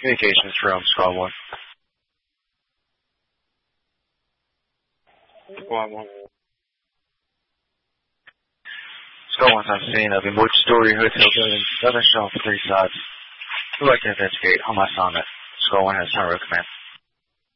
Communications from Squad 1. Squad 1. Squad 1's on scene of a multi-story hotel building, 11 shown for 3 sides. Who would like to investigate on my assignment? Squad 1 has turn road command.